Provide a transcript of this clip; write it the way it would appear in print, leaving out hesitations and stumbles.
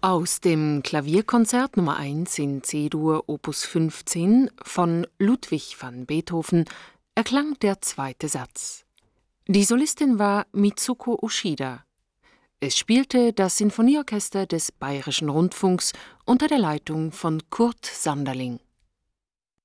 Aus dem Klavierkonzert Nummer 1 in C-Dur Opus 15 von Ludwig van Beethoven erklang der zweite Satz. Die Solistin war Mitsuko Ushida. Es spielte das Sinfonieorchester des Bayerischen Rundfunks unter der Leitung von Kurt Sanderling.